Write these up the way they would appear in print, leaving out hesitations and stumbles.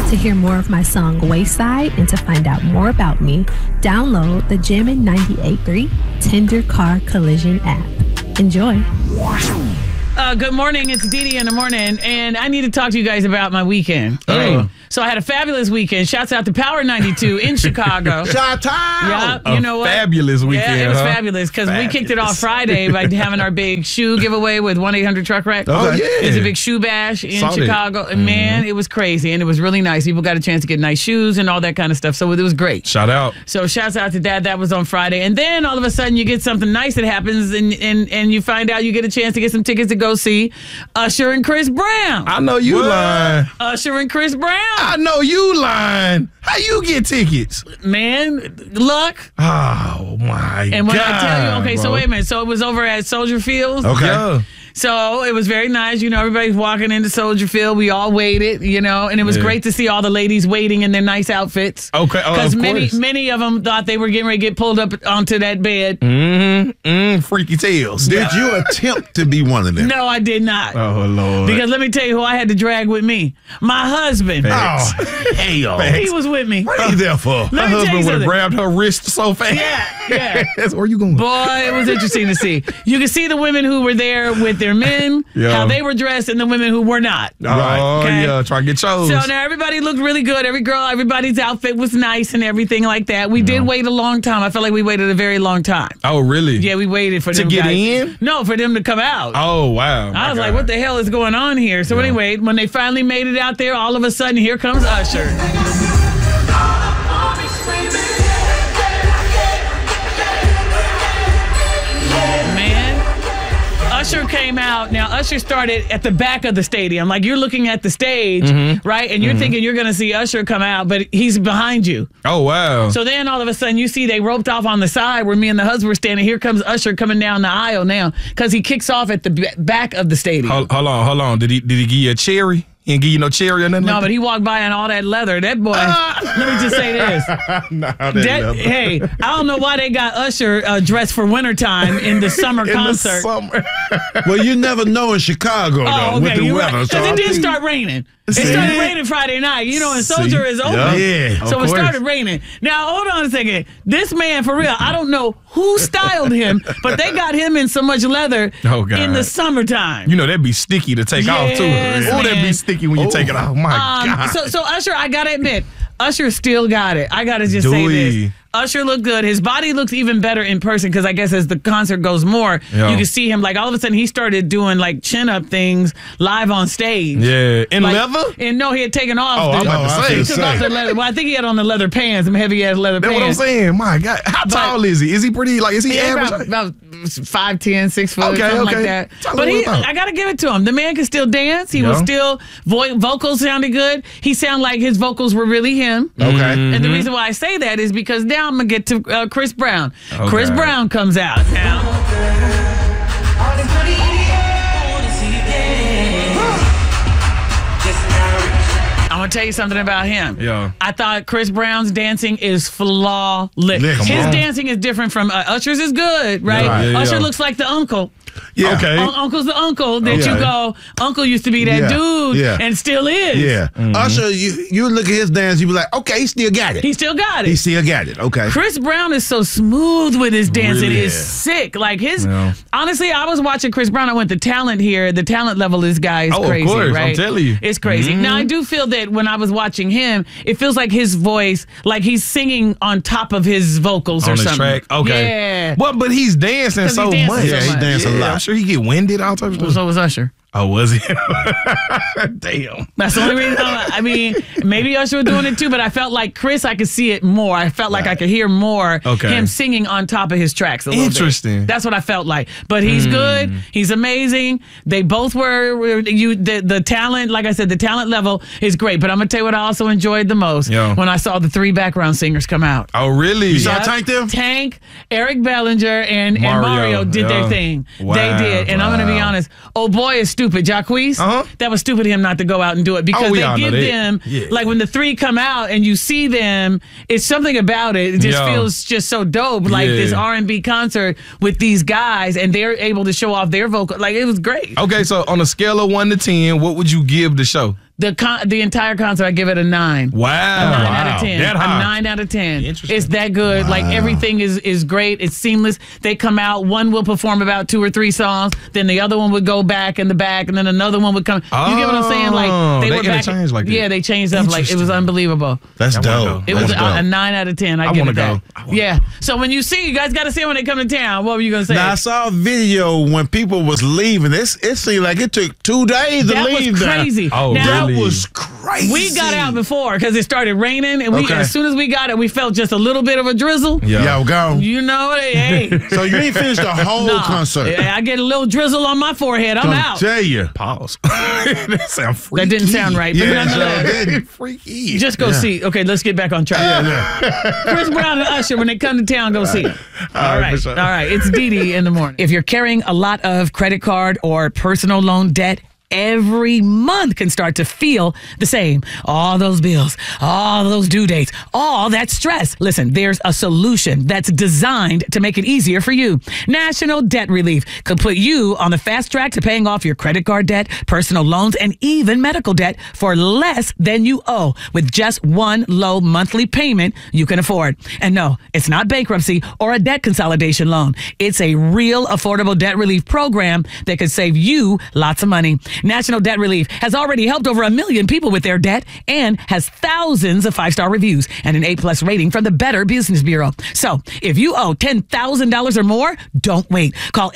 To hear more of my song Wayside and to find out more about me, download the Jammin' 98.3 Tender Car Collision app. Enjoy. Good morning. It's Dee Dee in the morning, and I need to talk to you guys about my weekend. So I had a fabulous weekend. Shouts out to Power 92 in Chicago. Shout out! Yeah, you know what? Fabulous weekend. Yeah, it was fabulous because we kicked it off Friday by having our big shoe giveaway with 1-800-TRUCK-WRECK. Oh, yeah. It's a big shoe bash in Solid. Chicago. And man, it was crazy, and it was really nice. People got a chance to get nice shoes and all that kind of stuff, so it was great. Shout out. So shouts out to that. That was on Friday. And then all of a sudden you get something nice that happens and you find out you get a chance to get some tickets to go see Usher and Chris Brown. I know you lying. Usher and Chris Brown. I know you lying. How you get tickets? Man, luck. Oh, my God. And when I tell you, okay, so bro. wait a minute. So it was over at Soldier Field. Okay. Yeah. So it was very nice. You know, everybody's walking into Soldier Field. We all waited, you know, and it was great to see all the ladies waiting in their nice outfits. Okay. Oh, Because of course. many of them thought they were getting ready to get pulled up onto that bed. Freaky tales. Did you attempt to be one of them? No, I did not. Oh, Lord. Because let me tell you who I had to drag with me. My husband. Facts. Oh, hell. He was with me. What are you there for? Let Her me tell you husband would have something. grabbed her wrist so fast. Yeah. That's where you going? Boy, it was interesting to see. You could see the women who were there with their men, Yeah. how they were dressed, and the women who were not. Oh, Okay. yeah. Try to get chose. So now everybody looked really good. Everybody's outfit was nice and everything like that. We did wait a long time. I felt like we waited a very long time. Oh, really? Yeah, we waited for To them get guys. in? No, for them to come out. Oh, wow. I was like, what the hell is going on here? So anyway, when they finally made it out there, all of a sudden, here comes Usher. Man, Usher came out. Now, Usher started at the back of the stadium. Like, you're looking at the stage, right? And you're thinking you're going to see Usher come out, but he's behind you. Oh, wow. So then all of a sudden you see they roped off on the side where me and the husband were standing. Here comes Usher coming down the aisle now because he kicks off at the back of the stadium. Hold on. Did he give you a cherry? He didn't give you no cherry or nothing No, like but he walked by in all that leather. That boy, let me just say this. Hey, I don't know why they got Usher dressed for wintertime in the summer concert. Well, you never know in Chicago, though, with the you're weather. right. So 'Cause I it did think- start raining. It See? started raining Friday night. You know, and Soldier is open. Yeah, So of it course. started raining. Now, hold on a second. This man, for real, I don't know who styled him, but they got him in so much leather Oh, God. in the summertime. You know, that'd be sticky to take off, too. Yes, Oh, that'd man. be sticky when you take it off. My God. So Usher, I gotta admit, Usher still got it. I gotta just say this. Usher looked good. His body looks even better in person because I guess as the concert goes more, Yeah. you can see him like all of a sudden he started doing like chin up things live on stage. Yeah. In Like, leather? And no, he had taken off. Oh, I'm about to he say. took off the leather. Well, I think he had on the leather pants, some heavy ass leather That's pants. what I'm saying. My God. How tall is he? Is he pretty, is he Yeah, average? about 5'10", 6 foot, Okay, something like okay. that. Tell me But what about. I gotta give it to him. The man can still dance. He was Yeah. still vocals sounded good. He sounded like his vocals were really him. Okay. And the reason why I say that is because now I'm gonna get to Chris Brown. Okay. Chris Brown comes out now. I'm gonna tell you something about him. Yeah. I thought Chris Brown's dancing is flawless. Come His on. dancing is different from Usher's is good, right? Right, yeah, Usher yeah. looks like the uncle. Yeah. Okay. Uncle's the uncle that Okay. you go, Uncle used to be that Yeah, dude yeah. and still is. Yeah. Usher, you look at his dance, you be like, okay, he still got it. He still got it. He still got it. Okay. Chris Brown is so smooth with his dancing. Really? It's sick. Like his, Yeah. honestly, I was watching Chris Brown. I went to talent here. The talent level of this guy is Oh, of crazy, course. I'm right? telling you. It's crazy. Now, I do feel that when I was watching him, it feels like his voice, like he's singing on top of his vocals On or the something. track? Okay. Yeah. Well, but he's dancing 'Cause so he's dancing much. so Yeah, he much. danced a lot. I'm sure he get winded, all types of stuff. So was Usher. Oh, was he? Damn. That's the only reason. I mean, maybe Usher was doing it too, but I felt like Chris, I could see it more. I felt like I could hear more him singing on top of his tracks a little Interesting. bit. That's what I felt like. But he's good. He's amazing. They both were. The talent, like I said, the talent level is great. But I'm gonna tell you what I also enjoyed the most Yeah. when I saw the 3 background singers come out. Oh, really? You saw Yep. Tank them? Tank, Eric Bellinger, and Mario did their yeah. thing. Wow, They did. And I'm going to be wow. honest. Oh, boy, is stupid. Jacquees, that was stupid of him not to go out and do it because we they all know give that. them, Yeah. like when the 3 come out and you see them, it's something about it. It just Yeah. feels just so dope. Like this Yeah. R&B concert with these guys and they're able to show off their vocal. Like it was great. Okay, so on a scale of 1 to 10, what would you give the show? The entire concert, I give it a 9. Wow. A 9 out of 10. That a high. 9 out of 10. Interesting. It's that good. Like everything is great. It's seamless. They come out. One will perform about 2 or 3 songs. Then the other one would go back in the back, and then another one would come. You get what I'm saying? Like they were back. interchanged like that. Yeah, they changed up. Like it was Interesting. unbelievable. That's I wanna dope. go. It was That's a dope. 9 out of 10. I I give wanna it that. go. Yeah. So when you guys got to see them when they come to town. What were you gonna say? Now I saw a video when people was leaving. It seemed like it took 2 days to that leave. was now. crazy. Oh, Now, That really? was crazy. we got out before because it started raining, and Okay. as soon as we got it, we felt just a little bit of a drizzle. Yo, go. You know what? Hey. So you ain't finished the whole Nah. concert. Yeah, I get a little drizzle on my forehead. I'm Gonna out. tell you. Pause. That sound freaky. That didn't sound right. But Yeah, nonetheless, freaky. just go see. Okay, let's get back on track. Chris Brown and Usher, when they come to town, go see them. All right. for sure. All right. It's Dee Dee in the morning. If you're carrying a lot of credit card or personal loan debt, every month can start to feel the same. All those bills, all those due dates, all that stress. Listen, there's a solution that's designed to make it easier for you. National Debt Relief could put you on the fast track to paying off your credit card debt, personal loans, and even medical debt for less than you owe with just one low monthly payment you can afford. And no, it's not bankruptcy or a debt consolidation loan. It's a real affordable debt relief program that could save you lots of money. National Debt Relief has already helped over 1 million people with their debt and has thousands of 5-star reviews and an A+ rating from the Better Business Bureau. So if you owe $10,000 or more, don't wait. Call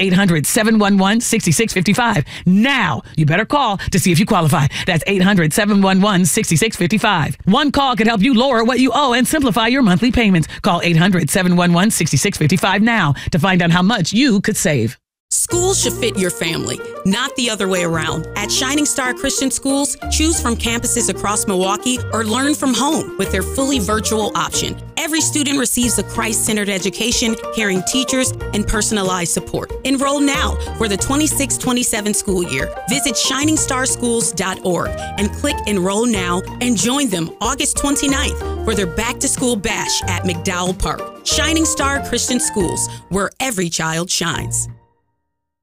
800-711-6655. Now, you better call to see if you qualify. That's 800-711-6655. One call could help you lower what you owe and simplify your monthly payments. Call 800-711-6655 now to find out how much you could save. School should fit your family, not the other way around. At Shining Star Christian Schools, choose from campuses across Milwaukee or learn from home with their fully virtual option. Every student receives a Christ-centered education, caring teachers, and personalized support. Enroll now for the 26-27 school year. Visit shiningstarschools.org and click Enroll Now and join them August 29th for their back-to-school bash at McDowell Park. Shining Star Christian Schools, where every child shines.